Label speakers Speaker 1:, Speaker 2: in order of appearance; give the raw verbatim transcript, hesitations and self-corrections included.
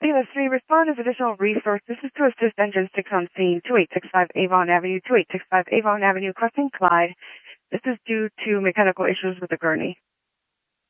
Speaker 1: Stainless three, respond as additional resource. This is to assist Engine six on scene, two eight six five Avon Avenue, two eight six five Avon Avenue, crossing Clyde. This is due to mechanical issues with the gurney.